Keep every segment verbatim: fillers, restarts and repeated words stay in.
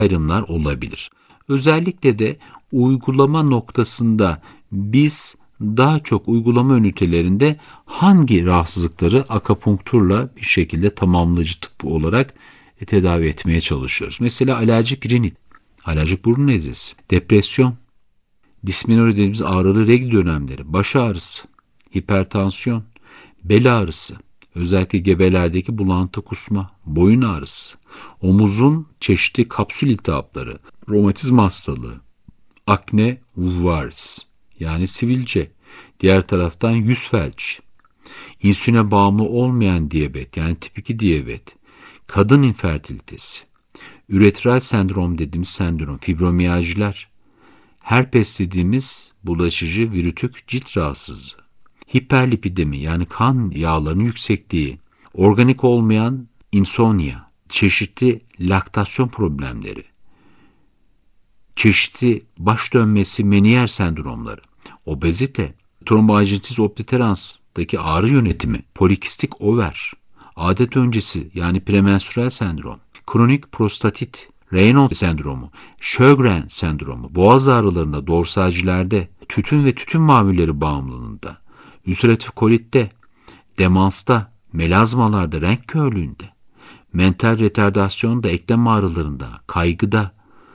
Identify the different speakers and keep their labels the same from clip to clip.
Speaker 1: ayrımlar olabilir. Özellikle de uygulama noktasında biz daha çok uygulama ünitelerinde hangi rahatsızlıkları akupunkturla bir şekilde tamamlayıcı tıp olarak tedavi etmeye çalışıyoruz. Mesela alerjik rinit, alerjik burun nezlesi, depresyon, dismenori dediğimiz ağrılı regl dönemleri, baş ağrısı, hipertansiyon, bel ağrısı, özellikle gebelerdeki bulantı kusma, boyun ağrısı, omuzun çeşitli kapsül iltihapları, romatizma hastalığı, akne vulvaris yani sivilce, diğer taraftan yüz felç, insüline bağımlı olmayan diyabet yani tip iki diyabet, kadın infertilitesi, üretral sendrom dediğimiz sendrom, fibromiyaljiler, herpes dediğimiz bulaşıcı virütük cilt rahatsızlığı, hiperlipidemi yani kan yağlarının yüksekliği, organik olmayan insomnia, çeşitli laktasyon problemleri, çeşitli baş dönmesi meniyer sendromları, obezite, tromboanjitis obliteranstaki ağrı yönetimi, polikistik over, adet öncesi yani premenstrüel sendrom, kronik prostatit, Raynaud sendromu, Sjögren sendromu, boğaz ağrılarında, dorsalcilerde, tütün ve tütün mamulleri bağımlılığında, ülseratif kolitte, demansta, melazmalarda, renk körlüğünde, mental retardasyonda, eklem ağrılarında, kaygıda,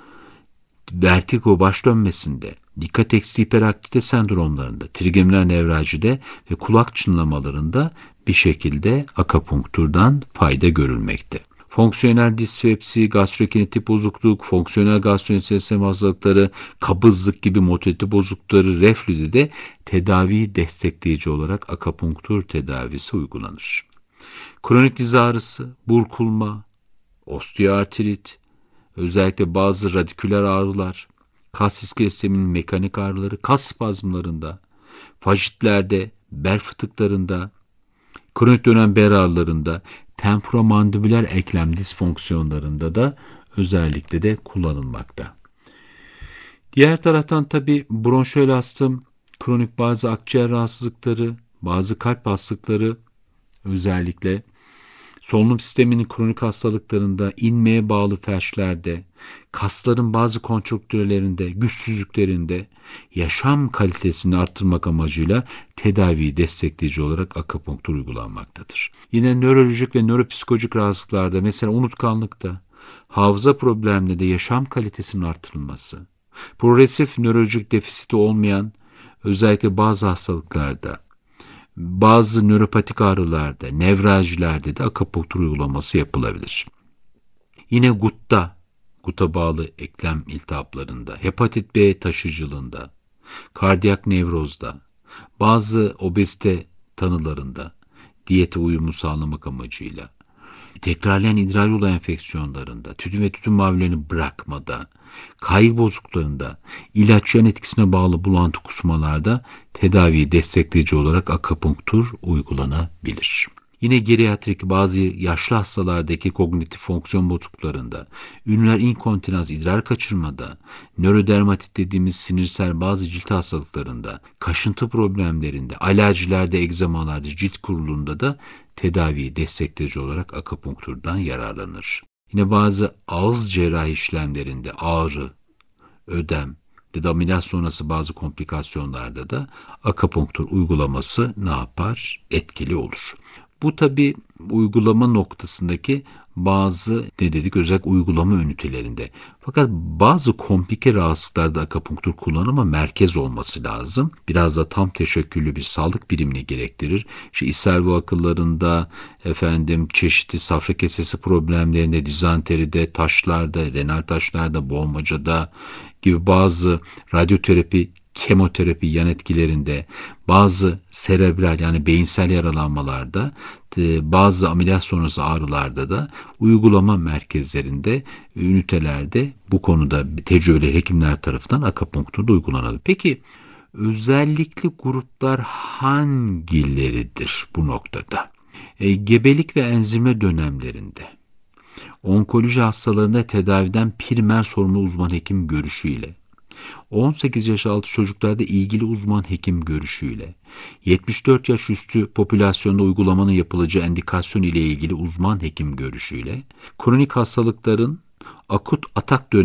Speaker 1: vertigo baş dönmesinde, dikkat eksikliği hiperaktivite sendromlarında, trigeminal nevraljide ve kulak çınlamalarında bir şekilde akupunkturdan fayda görülmekte. Fonksiyonel dispepsi, gastrokinetik bozukluk, fonksiyonel gastrointestinal sistem hastalıkları, kabızlık gibi motilite bozuklukları, reflüde de tedaviyi destekleyici olarak akupunktur tedavisi uygulanır. Kronik diz ağrısı, burkulma, osteoartrit, özellikle bazı radiküler ağrılar, kas iskelet sisteminin mekanik ağrıları, kas spazmlarında, fajitlerde, bel fıtıklarında, kronik dönem bel ağrılarında, temporomandibüler eklem disfonksiyonlarında da özellikle de kullanılmakta. Diğer taraftan tabi bronşöl astım, kronik bazı akciğer rahatsızlıkları, bazı kalp hastalıkları, özellikle solunum sisteminin kronik hastalıklarında, inmeye bağlı felçlerde, kasların bazı konjonktürlerinde, güçsüzlüklerinde yaşam kalitesini arttırmak amacıyla tedaviyi destekleyici olarak akupunktur uygulanmaktadır. Yine nörolojik ve nöropsikolojik rahatsızlıklarda, mesela unutkanlıkta, hafıza problemlerinde yaşam kalitesinin arttırılması, progresif nörolojik defisiti olmayan özellikle bazı hastalıklarda, bazı nöropatik ağrılarda, nevraljilerde de akupunktur uygulaması yapılabilir. Yine gutta, guta bağlı eklem iltihaplarında, hepatit B taşıyıcılığında, kardiyak nevrozda, bazı obezite tanılarında diyete uyumu sağlamak amacıyla, tekrarlayan idrar yolu enfeksiyonlarında, tütün ve tütün mamullerini bırakmada, kaygı bozukluklarında, ilaç yan etkisine bağlı bulantı kusmalarda tedaviyi destekleyici olarak akupunktur uygulanabilir. Yine geriatrik bazı yaşlı hastalardaki kognitif fonksiyon bozukluklarında, üriner inkontinans idrar kaçırmada, nörodermatit dediğimiz sinirsel bazı cilt hastalıklarında, kaşıntı problemlerinde, alerjilerde, egzamalarda, cilt kuruluğunda da tedaviyi destekleyici olarak akupunkturdan yararlanır. Yine bazı ağız cerrahi işlemlerinde ağrı, ödem ya da ameliyat sonrası bazı komplikasyonlarda da akupunktur uygulaması ne yapar? Etkili olur. Bu tabi uygulama noktasındaki bazı ne dedik özellikle uygulama ünitelerinde. Fakat bazı komplike rahatsızlıklarda akupunktur kullanımı ama merkez olması lazım. Biraz da tam teşekküllü bir sağlık birimini gerektirir. İşte ishal akıllarında, efendim çeşitli safra kesesi problemlerinde, dizanteride, taşlarda, renal taşlarda, boğmacada gibi bazı radyoterapi, kemoterapi yan etkilerinde, bazı serebral yani beyinsel yaralanmalarda, bazı ameliyat sonrası ağrılarda da uygulama merkezlerinde, ünitelerde bu konuda tecrübeli hekimler tarafından akupunktur da uygulanır. Peki özellikli gruplar hangileridir bu noktada? E, gebelik ve enzime dönemlerinde, onkoloji hastalarında tedaviden primer sorumlu uzman hekim görüşüyle, on sekiz yaş altı çocuklarda ilgili uzman hekim görüşüyle, yetmiş dört yaş üstü popülasyonda uygulamanın yapılacağı endikasyon ile ilgili uzman hekim görüşüyle, kronik hastalıkların akut atak dönemi